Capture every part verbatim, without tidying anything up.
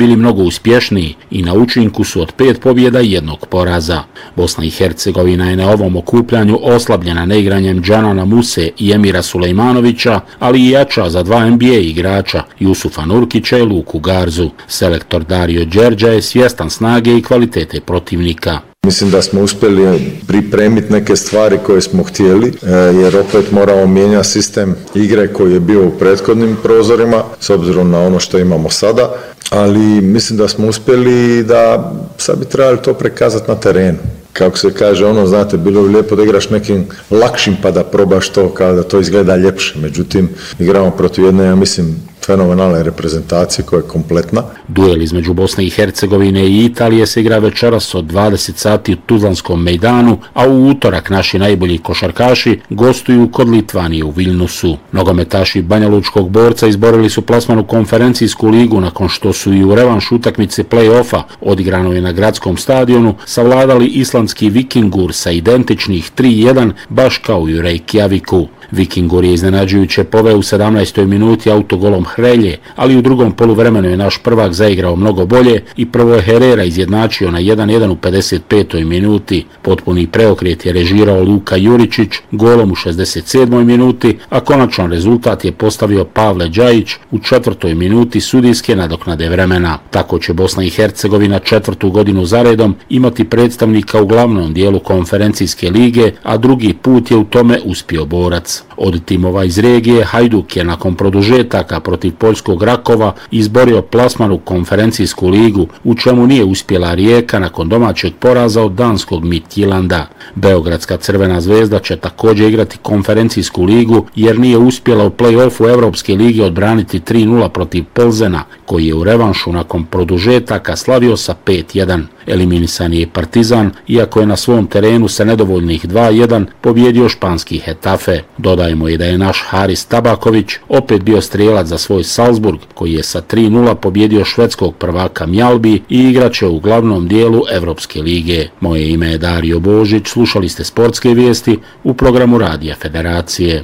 bili mnogo uspješniji i na učinku su od pet pobjeda i jednog poraza. Bosna i Hercegovina je na ovom okupljanju oslabljena neigranjem Džanana Muse i Emira Sulejmanovića, ali i jača za dva N B A igrača, Jusufa Nurkića i Luku Garzu. Selektor Dario Đerđa je svjestan snage i kvalitete protivnika. Mislim da smo uspjeli pripremiti neke stvari koje smo htjeli, jer opet moramo mijenjati sistem igre koji je bio u prethodnim prozorima, s obzirom na ono što imamo sada, ali mislim da smo uspjeli da sad bi trebali to prikazati na terenu. Kako se kaže, ono, znate, bilo bi lijepo da igraš nekim lakšim pa da probaš to, kao da to izgleda ljepše. Međutim, igramo protiv jedne, ja mislim, fenomenalne reprezentacije koja je kompletna. Duel između Bosne i Hercegovine i Italije se igra večeras od dvadeset sati u Tuzlanskom mejdanu, a u utorak naši najbolji košarkaši gostuju kod Litvanije u Vilnusu. Nogometaši Banjalučkog Borca izborili su plasman u konferencijsku ligu nakon što su i u revanš utakmice play-offa, odigranoj na gradskom stadionu, savladali islandski Vikingur sa identičnih tri jedan, baš kao i u Reykjaviku. Vikingur je iznenađujuće poveo u sedamnaestoj minuti autogolom Hrelje, ali u drugom poluvremenu je naš prvak zaigrao mnogo bolje i prvo je Herrera izjednačio na jedan jedan u pedeset petoj minuti. Potpuni preokret je režirao Luka Juričić golom u šezdeset sedmoj minuti, a konačan rezultat je postavio Pavle Đajić u četvrtoj minuti sudijske nadoknade vremena. Tako će Bosna i Hercegovina četvrtu godinu zaredom imati predstavnika u glavnom dijelu konferencijske lige, a drugi put je u tome uspio Borac. Od timova iz regije Hajduk je nakon produžetaka protiv poljskog Rakova izborio plasman u konferencijsku ligu, u čemu nije uspjela Rijeka nakon domaćeg poraza od danskog Midtjylanda. Beogradska Crvena zvezda će također igrati konferencijsku ligu jer nije uspjela u play-offu Evropske lige odbraniti tri nula protiv Plzena, koji je u revanšu nakon produžetaka slavio sa pet jedan. Eliminisan je Partizan, iako je na svom terenu sa nedovoljnih dva jedan pobjedio španski Hetafe. Dodajmo i da je naš Haris Tabaković opet bio strijelac za svoj Salzburg, koji je sa tri nula pobjedio švedskog prvaka Mjalbi i igraće u glavnom dijelu Evropske lige. Moje ime je Dario Božić, slušali ste sportske vijesti u programu Radija Federacije.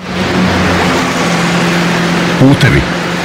Putevi.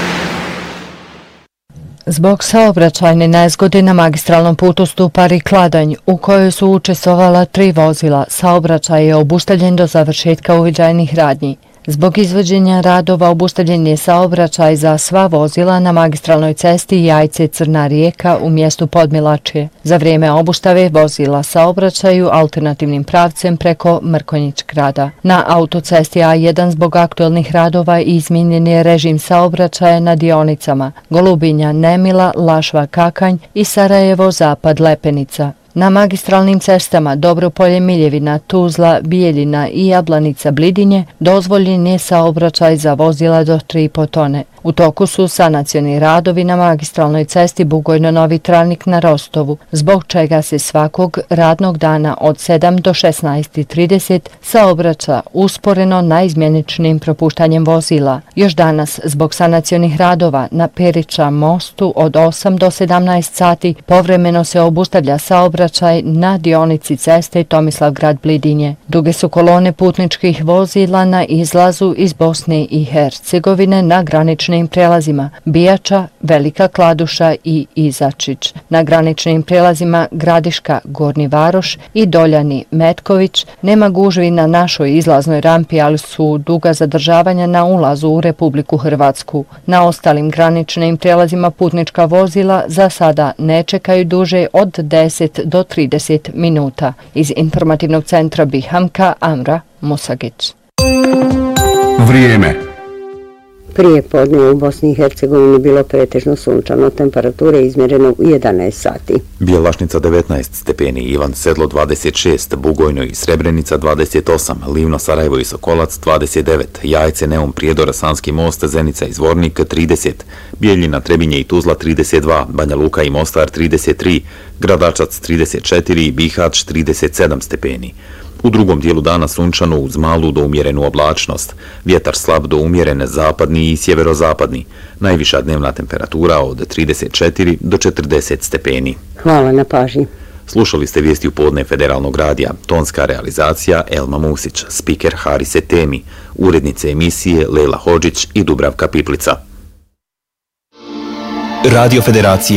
Zbog saobraćajne nezgode na magistralnom putu Stupari-Kladanj, u kojoj su učestvovala tri vozila, saobraćaj je obustavljen do završetka uviđajnih radnji. Zbog izvođenja radova obustavljen je saobraćaj za sva vozila na magistralnoj cesti Jajce-Crna Rijeka u mjestu Podmilačje. Za vrijeme obustave vozila saobraćaju alternativnim pravcem preko Mrkonjić grada. Na autocesti A jedan zbog aktualnih radova izmijenjen je režim saobraćaja na dionicama Golubinja, Nemila, Lašva, Kakanj i Sarajevo, Zapad, Lepenica. Na magistralnim cestama Dobropolje, Miljevina, Tuzla, Bijeljina i Jablanica, Blidinje dozvoljen je saobraćaj za vozila do tri i po tone. U toku su sanacioni radovi na magistralnoj cesti Bugojno-Novi Travnik na Rostovu, zbog čega se svakog radnog dana od sedam do šesnaest i trideset saobraća usporeno naizmjeničnim propuštanjem vozila. Još danas, zbog sanacionih radova na Perića mostu od osam do sedamnaest sati, povremeno se obustavlja saobraćaj na dionici ceste Tomislavgrad-Blidinje. Duge su kolone putničkih vozila na izlazu iz Bosne i Hercegovine na graničnim prelazima Bijača, Velika Kladuša i Izačić. Na graničnim prelazima Gradiška, Gornji Varoš i Doljani, Metković nema gužvi na našoj izlaznoj rampi, ali su duga zadržavanja na ulazu u Republiku Hrvatsku. Na ostalim graničnim prelazima putnička vozila za sada ne čekaju duže od deset do trideset minuta. Iz informativnog centra Bihamka, Amra Musagić. Vrijeme. Prije podne u Bosni i Hercegovini bilo pretežno sunčano, temperature izmjereno u jedanaest sati. Bjelašnica devetnaest stepeni, Ivan Sedlo dvadeset šest, Bugojno i Srebrenica dvadeset osam, Livno, Sarajevo i Sokolac dvadeset devet, Jajce, Neum, Prijedor, Sanski most, Zenica i Zvornik trideset, Bijeljina, Trebinje i Tuzla trideset dva, Banja Luka i Mostar trideset tri, Gradačac trideset četiri i Bihać trideset sedam stepeni. U drugom dijelu dana sunčano uz malu do umjerenu oblačnost, vjetar slab do umjerene zapadni i sjeverozapadni, najviša dnevna temperatura od trideset četiri do četrdeset stepeni. Hvala na pažnji. Slušali ste vijesti u podne Federalnog radija, tonska realizacija Elma Musić, spiker Harise Temi, urednice emisije Lejla Hodžić i Dubravka Piplica. Radio Federacije